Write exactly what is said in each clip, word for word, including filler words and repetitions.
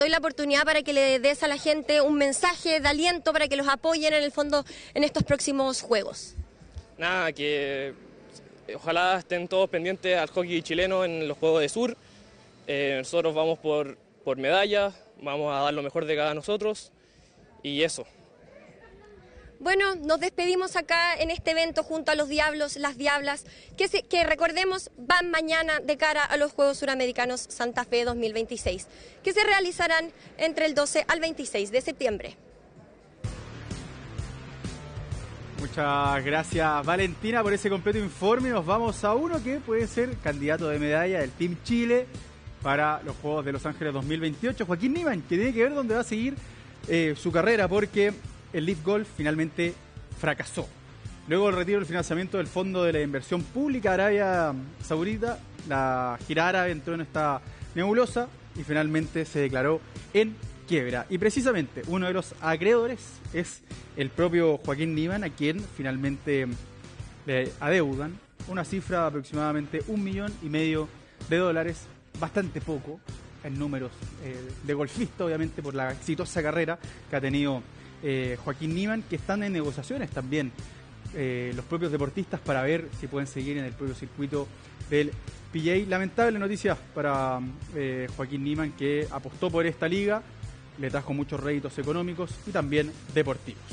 Doy la oportunidad para que le des a la gente un mensaje de aliento para que los apoyen en el fondo en estos próximos Juegos. Nada, que ojalá estén todos pendientes al hockey chileno en los Juegos de Sur. Eh, nosotros vamos por, por medallas, vamos a dar lo mejor de cada nosotros y eso. Bueno, nos despedimos acá en este evento junto a los Diablos, las Diablas, que, se, que recordemos van mañana de cara a los Juegos Suramericanos Santa Fe dos mil veintiséis, que se realizarán entre el doce al veintiséis de septiembre. Muchas gracias, Valentina, por ese completo informe. Nos vamos a uno que puede ser candidato de medalla del Team Chile para los Juegos de Los Ángeles dos mil veintiocho. Joaquín Niemann, que tiene que ver dónde va a seguir eh, su carrera, porque el Leaf Golf finalmente fracasó. Luego del retiro del financiamiento del Fondo de la Inversión Pública de Arabia Saudita, la gira árabe entró en esta nebulosa y finalmente se declaró en quiebra. Y precisamente uno de los acreedores es el propio Joaquín Niemann, a quien finalmente le adeudan una cifra de aproximadamente un millón y medio de dólares, bastante poco en números eh, de golfista, obviamente, por la exitosa carrera que ha tenido Eh, Joaquín Niemann, que están en negociaciones también eh, los propios deportistas para ver si pueden seguir en el propio circuito del P G A. Lamentable noticia para eh, Joaquín Niemann, que apostó por esta liga, le trajo muchos réditos económicos y también deportivos.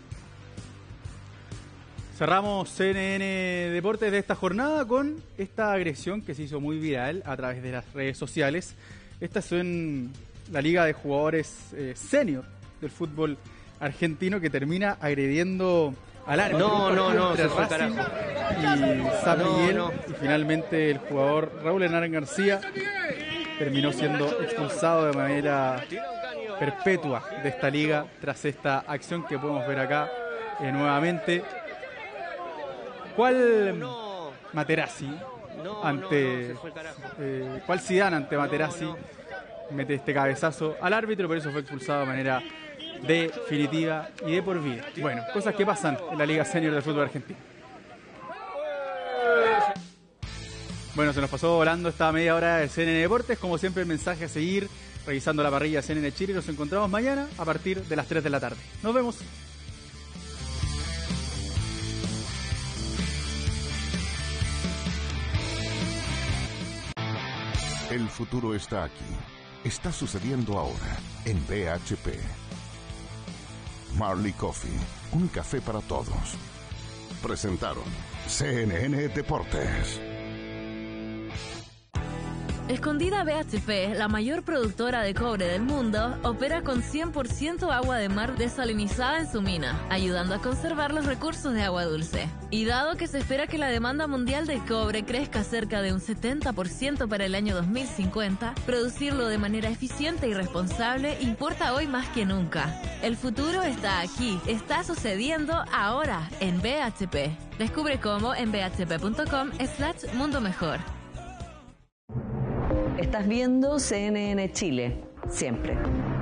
Cerramos C N N Deportes de esta jornada con esta agresión que se hizo muy viral a través de las redes sociales. Esta es en la liga de jugadores eh, senior del fútbol argentino, que termina agrediendo al árbitro. No, no, no, se fue Racing carajo. y San No, Miguel, no. y finalmente el jugador Raúl Hernán García terminó siendo expulsado de manera perpetua de esta liga tras esta acción que podemos ver acá eh, nuevamente. ¿Cuál No. Materazzi No, ante no, no, se fue el carajo. eh, cuál Zidane ante Materazzi No, no. mete este cabezazo al árbitro, por eso fue expulsado de manera definitiva y de por vida? Bueno, cosas que pasan en la Liga Senior del fútbol argentino. Bueno, se nos pasó volando esta media hora de C N N Deportes. Como siempre, el mensaje a seguir revisando la parrilla de C N N Chile. Nos encontramos mañana a partir de las tres de la tarde. Nos vemos. El futuro está aquí. Está sucediendo ahora en B H P. Marley Coffee, un café para todos. Presentaron C N N Deportes. Escondida B H P, la mayor productora de cobre del mundo, opera con cien por ciento agua de mar desalinizada en su mina, ayudando a conservar los recursos de agua dulce. Y dado que se espera que la demanda mundial de cobre crezca cerca de un setenta por ciento para el año dos mil cincuenta, producirlo de manera eficiente y responsable importa hoy más que nunca. El futuro está aquí, está sucediendo ahora en B H P. Descubre cómo en bhp.com slash mundo mejor. Estás viendo C N N Chile, siempre.